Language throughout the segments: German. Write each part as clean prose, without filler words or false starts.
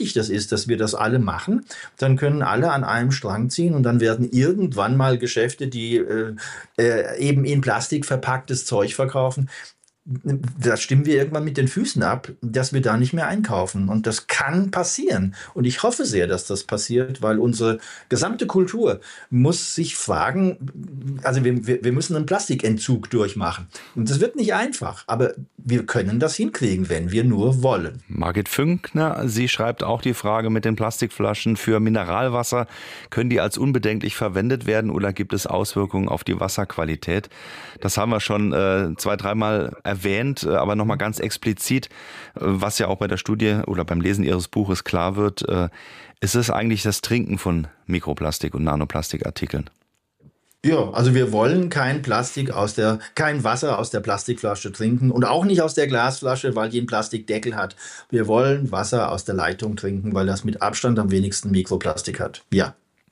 wichtig das ist, dass wir das alle machen. Dann können alle an einem Strang ziehen und dann werden irgendwann mal Geschäfte, die eben in Plastik verpacktes Zeug verkaufen, da stimmen wir irgendwann mit den Füßen ab, dass wir da nicht mehr einkaufen. Und das kann passieren. Und ich hoffe sehr, dass das passiert, weil unsere gesamte Kultur muss sich fragen, also wir müssen einen Plastikentzug durchmachen. Und das wird nicht einfach, aber wir können das hinkriegen, wenn wir nur wollen. Margit Fünkner, sie schreibt auch die Frage mit den Plastikflaschen für Mineralwasser. Können die als unbedenklich verwendet werden oder gibt es Auswirkungen auf die Wasserqualität? Das haben wir schon 2-3 Mal erwähnt, aber nochmal ganz explizit, was ja auch bei der Studie oder beim Lesen Ihres Buches klar wird, ist es eigentlich das Trinken von Mikroplastik und Nanoplastikartikeln? Ja, also wir wollen kein Wasser aus der Plastikflasche trinken und auch nicht aus der Glasflasche, weil die einen Plastikdeckel hat. Wir wollen Wasser aus der Leitung trinken, weil das mit Abstand am wenigsten Mikroplastik hat. Ja.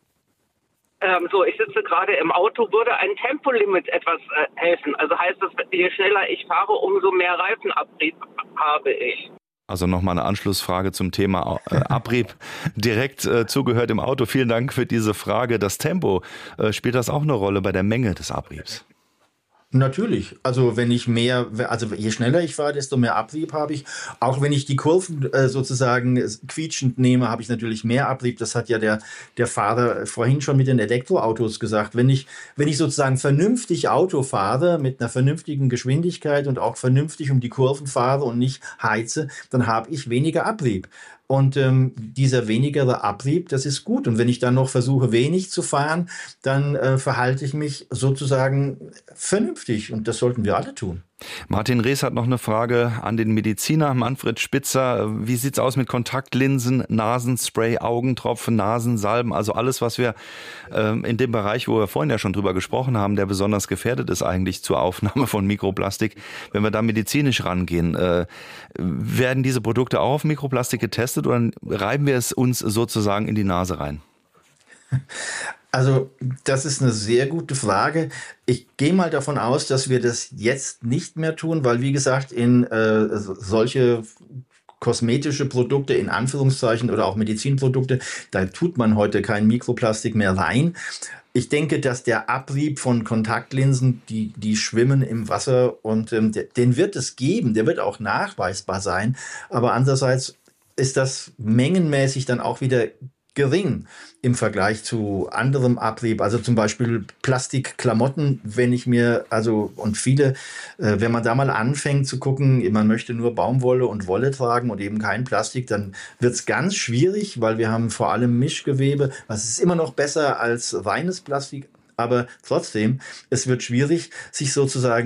Ich sitze gerade im Auto. Würde ein Tempolimit etwas helfen? Also heißt das, je schneller ich fahre, umso mehr Reifenabrieb habe ich? Also nochmal eine Anschlussfrage zum Thema Abrieb. Direkt zugehört im Auto. Vielen Dank für diese Frage. Das Tempo, spielt das auch eine Rolle bei der Menge des Abriebs? Natürlich. Also je schneller ich fahre, desto mehr Abrieb habe ich. Auch wenn ich die Kurven sozusagen quietschend nehme, habe ich natürlich mehr Abrieb. Das hat ja der Fahrer vorhin schon mit den Elektroautos gesagt. Wenn ich sozusagen vernünftig Auto fahre, mit einer vernünftigen Geschwindigkeit und auch vernünftig um die Kurven fahre und nicht heize, dann habe ich weniger Abrieb. Und dieser wenigere Abrieb, das ist gut. Und wenn ich dann noch versuche, wenig zu fahren, dann verhalte ich mich sozusagen vernünftig. Und das sollten wir alle tun. Martin Rees hat noch eine Frage an den Mediziner Manfred Spitzer. Wie sieht's aus mit Kontaktlinsen, Nasenspray, Augentropfen, Nasensalben? Also alles, was wir in dem Bereich, wo wir vorhin ja schon drüber gesprochen haben, der besonders gefährdet ist eigentlich zur Aufnahme von Mikroplastik. Wenn wir da medizinisch rangehen, werden diese Produkte auch auf Mikroplastik getestet oder reiben wir es uns sozusagen in die Nase rein? Also das ist eine sehr gute Frage. Ich gehe mal davon aus, dass wir das jetzt nicht mehr tun, weil wie gesagt, in solche kosmetische Produkte in Anführungszeichen oder auch Medizinprodukte, da tut man heute kein Mikroplastik mehr rein. Ich denke, dass der Abrieb von Kontaktlinsen, die schwimmen im Wasser und den wird es geben, der wird auch nachweisbar sein. Aber andererseits ist das mengenmäßig dann auch wieder gering im Vergleich zu anderem Abrieb, also zum Beispiel Plastikklamotten, wenn man da mal anfängt zu gucken, man möchte nur Baumwolle und Wolle tragen und eben kein Plastik, dann wird es ganz schwierig, weil wir haben vor allem Mischgewebe, was ist immer noch besser als reines Plastik, aber trotzdem, es wird schwierig, sich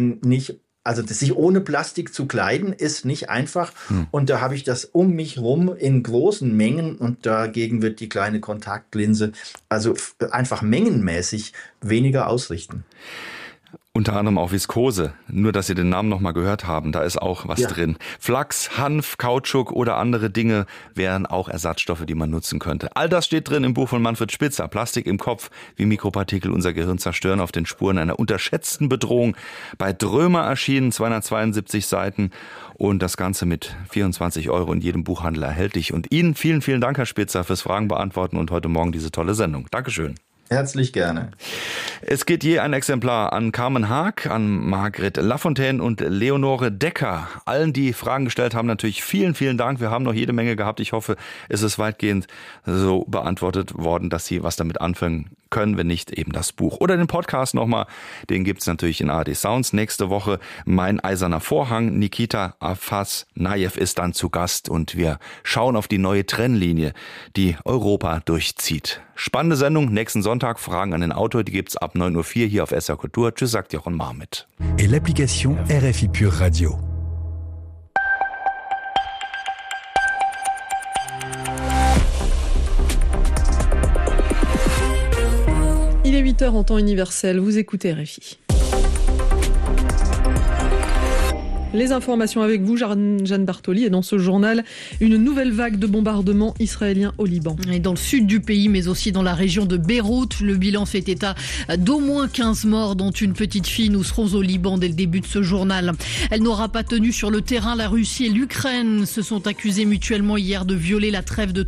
ohne Plastik zu kleiden, ist nicht einfach. Und da habe ich das um mich rum in großen Mengen und dagegen wird die kleine Kontaktlinse also einfach mengenmäßig weniger ausrichten. Unter anderem auch Viskose. Nur, dass Sie den Namen noch mal gehört haben, da ist auch was drin. Flachs, Hanf, Kautschuk oder andere Dinge wären auch Ersatzstoffe, die man nutzen könnte. All das steht drin im Buch von Manfred Spitzer. Plastik im Kopf, wie Mikropartikel unser Gehirn zerstören, auf den Spuren einer unterschätzten Bedrohung. Bei Drömer erschienen, 272 Seiten und das Ganze mit 24 € in jedem Buchhandel erhältlich. Und Ihnen vielen, vielen Dank, Herr Spitzer, fürs Fragen beantworten und heute Morgen diese tolle Sendung. Dankeschön. Herzlich gerne. Es geht je ein Exemplar an Carmen Haag, an Margret Lafontaine und Leonore Decker. Allen, die Fragen gestellt haben, natürlich vielen, vielen Dank. Wir haben noch jede Menge gehabt. Ich hoffe, es ist weitgehend so beantwortet worden, dass Sie was damit anfangen können, wenn nicht eben das Buch. Oder den Podcast nochmal, den gibt's natürlich in ARD Sounds. Nächste Woche Mein eiserner Vorhang. Nikita Afasnajew ist dann zu Gast und wir schauen auf die neue Trennlinie, die Europa durchzieht. Spannende Sendung, nächsten Sonntag, Fragen an den Autor, die gibt's ab 9:04 Uhr hier auf SR Kultur. Tschüss, sagt Jochen Marmit. Et l'application RFI Pure Radio. Il est 8h en temps universel, vous écoutez RFI. Les informations avec vous, Jeanne Bartoli, et dans ce journal, une nouvelle vague de bombardements israéliens au Liban. Et dans le sud du pays, mais aussi dans la région de Beyrouth, le bilan fait état d'au moins 15 morts, dont une petite fille. Nous serons au Liban dès le début de ce journal. Elle n'aura pas tenu sur le terrain. La Russie et l'Ukraine se sont accusées mutuellement hier de violer la trêve de